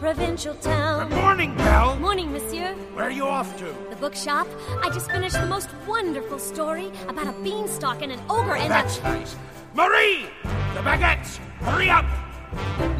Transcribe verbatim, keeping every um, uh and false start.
Provincial town. Good morning, Belle. Morning, monsieur. Where are you off to? The bookshop. I just finished the most wonderful story about a beanstalk and an ogre and That's a... nice. Marie! The baguettes! Hurry up!